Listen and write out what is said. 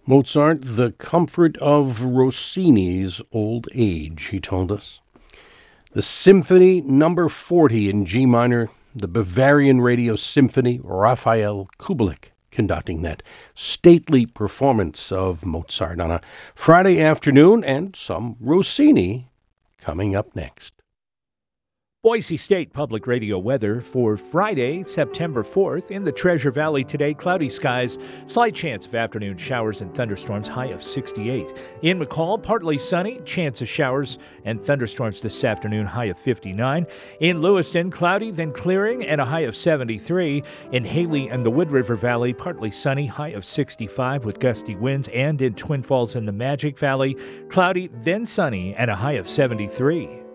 Mozart, the comfort of Rossini's old age, he told us. The Symphony Number 40 in G minor, the Bavarian Radio Symphony, Raphael Kubelik conducting that stately performance of Mozart on a Friday afternoon, and some Rossini coming up next. Boise State Public Radio weather for Friday, September 4th. In the Treasure Valley today, cloudy skies, slight chance of afternoon showers and thunderstorms, high of 68. In McCall, partly sunny, chance of showers and thunderstorms this afternoon, high of 59. In Lewiston, cloudy, then clearing, and a high of 73. In Haley and the Wood River Valley, partly sunny, high of 65 with gusty winds. And in Twin Falls and the Magic Valley, cloudy, then sunny, and a high of 73.